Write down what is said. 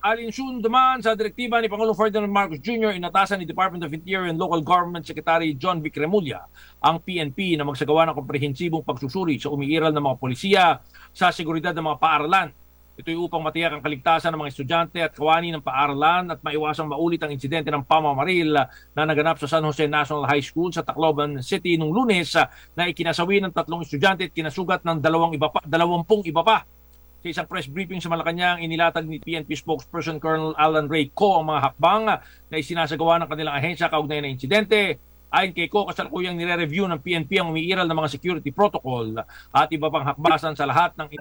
Alinsyun naman sa direktiba ni Pangulong Ferdinand Marcos Jr., inatasan ni Department of Interior and Local Government Secretary John Vic Remulla ang PNP na magsagawa ng komprehensibong pagsusuri sa umiiral ng mga polisiya sa seguridad ng mga paaralan. Ito'y upang matiyak ang kaligtasan ng mga estudyante at kawani ng paaralan at maiwasang maulit ang insidente ng pamamaril na naganap sa San Jose National High School sa Tacloban City nung Lunes na ikinasawi ng 3 estudyante at kinasugat ng 20 iba pa. Sa isang press briefing sa Malacanang, inilatag ni PNP spokesperson Colonel Alan Ray Co ang mga hakbang na isinasagawa ng kanilang ahensya kaugnay ng insidente. Ayon kay Co, kasalukuyang nire-review ng PNP ang umiiral ng mga security protocol at iba pang hakbasan sa lahat ng